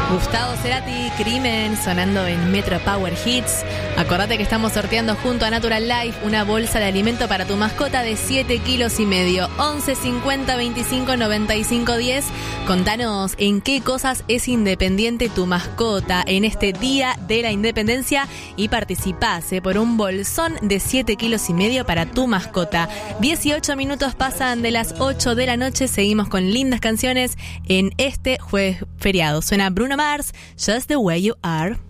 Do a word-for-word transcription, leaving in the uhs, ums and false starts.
Gustavo Cerati, Crimen, sonando en Metro Power Hits. Acordate que estamos sorteando junto a Natural Life una bolsa de alimento para tu mascota de siete kilos y medio. once cincuenta veinticinco noventa y cinco diez. Contanos en qué cosas es independiente tu mascota en este Día de la Independencia y participás eh, por un bolsón de siete kilos y medio para tu mascota. dieciocho minutos pasan de las ocho de la noche. Seguimos con lindas canciones en este jueves feriado. Suena Bruno Mars, Just the Way You Are.